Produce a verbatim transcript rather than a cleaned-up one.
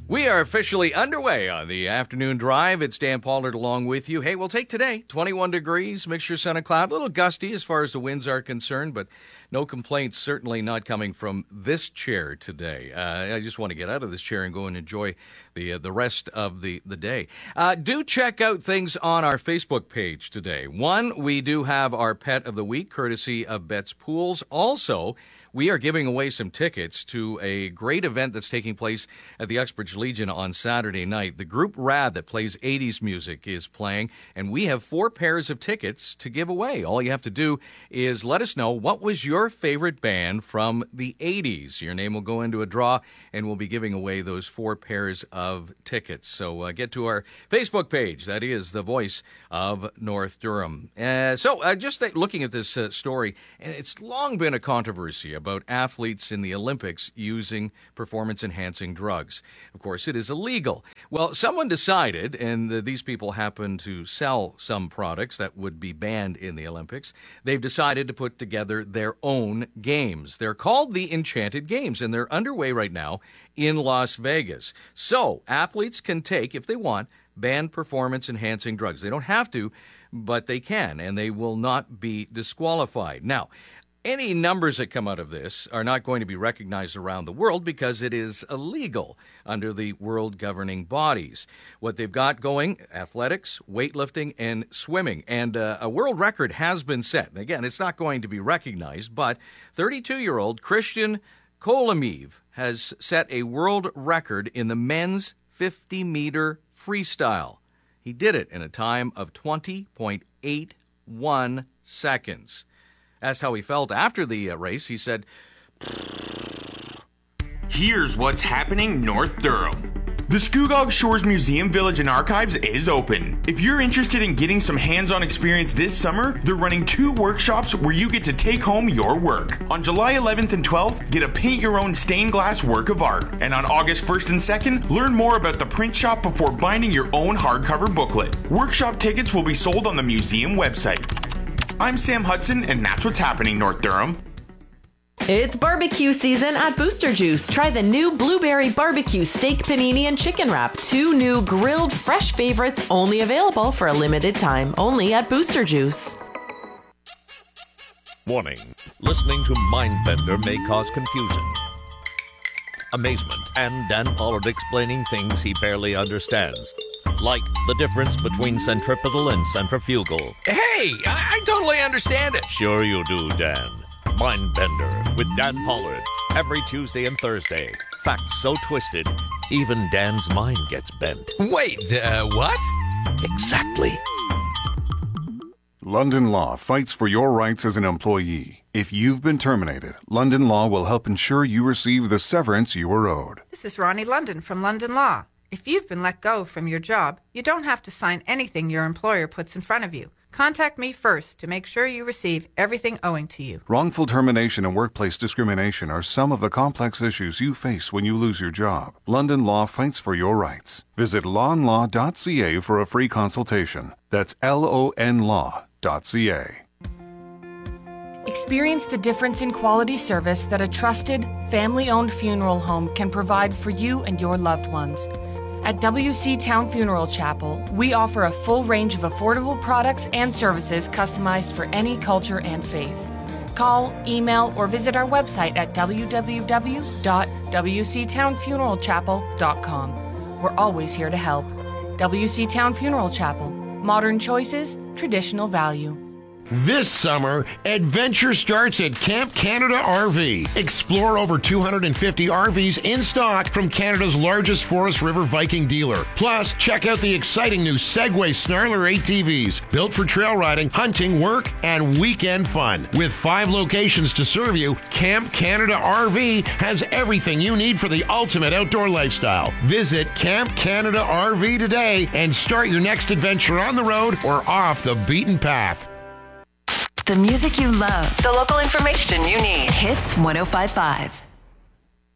We are officially underway on the afternoon drive. It's Dan Pollard along with you. Hey, we'll take today, twenty-one degrees, mixture sun and cloud. A little gusty as far as the winds are concerned, but no complaints, certainly not coming from this chair today. Uh, I just want to get out of this chair and go and enjoy the uh, the rest of the, the day. Uh, do check out things on our Facebook page today. One, we do have our Pet of the Week, courtesy of Bet's Pools. Also, we are giving away some tickets to a great event that's taking place at the Uxbridge Legion on Saturday night. The group Rad that plays eighties music is playing, and we have four pairs of tickets to give away. All you have to do is let us know what was your favorite band from the eighties. Your name will go into a draw, and we'll be giving away those four pairs of tickets. So uh, get to our Facebook page. That is the Voice of North Durham. Uh, so uh, just th- looking at this uh, story, and it's long been a controversy about athletes in the Olympics using performance-enhancing drugs. Of course, it is illegal. Well, someone decided, and uh, these people happen to sell some products that would be banned in the Olympics, they've decided to put together their own games. They're called the Enchanted Games, and they're underway right now in Las Vegas. So, athletes can take, if they want, banned performance-enhancing drugs. They don't have to, but they can, and they will not be disqualified. Now, any numbers that come out of this are not going to be recognized around the world because it is illegal under the world governing bodies. What they've got going, athletics, weightlifting, and swimming. And uh, a world record has been set. And again, it's not going to be recognized, but thirty-two-year-old Christian Kolomev has set a world record in the men's fifty-meter freestyle. He did it in a time of twenty point eight one seconds. Asked how he felt after the uh, race, he said, "Here's what's happening North Durham. The Scugog Shores Museum, Village and Archives is open. If you're interested in getting some hands-on experience this summer, they're running two workshops where you get to take home your work. On July eleventh and twelfth, get a paint-your-own stained glass work of art. And on August first and second, learn more about the print shop before binding your own hardcover booklet. Workshop tickets will be sold on the museum website. I'm Sam Hudson, and that's what's happening, North Durham." It's barbecue season at Booster Juice. Try the new Blueberry Barbecue Steak Panini and Chicken Wrap. Two new grilled fresh favorites only available for a limited time. Only at Booster Juice. Warning. Listening to Mindbender may cause confusion, amazement, and Dan Pollard explaining things he barely understands. Like the difference between centripetal and centrifugal. "Hey, I, I totally understand it." Sure you do, Dan. Mindbender with Dan Pollard. Every Tuesday and Thursday. Facts so twisted, even Dan's mind gets bent. Wait, uh, what? Exactly. London Law fights for your rights as an employee. If you've been terminated, London Law will help ensure you receive the severance you are owed. This is Ronnie London from London Law. If you've been let go from your job, you don't have to sign anything your employer puts in front of you. Contact me first to make sure you receive everything owing to you. Wrongful termination and workplace discrimination are some of the complex issues you face when you lose your job. London Law fights for your rights. Visit lawn law dot c a for a free consultation. That's L O N law dot c a. Experience the difference in quality service that a trusted, family-owned funeral home can provide for you and your loved ones. At W C Town Funeral Chapel, we offer a full range of affordable products and services customized for any culture and faith. Call, email, or visit our website at w w w dot w c town funeral chapel dot com. We're always here to help. W C Town Funeral Chapel. Modern choices, traditional value. This summer, adventure starts at Camp Canada R V. Explore over two hundred fifty R Vs in stock from Canada's largest Forest River Viking dealer. Plus, check out the exciting new Segway Snarler A T Vs, built for trail riding, hunting, work, and weekend fun. With five locations to serve you, Camp Canada R V has everything you need for the ultimate outdoor lifestyle. Visit Camp Canada R V today and start your next adventure on the road or off the beaten path. The music you love. The local information you need. Hits one oh five point five.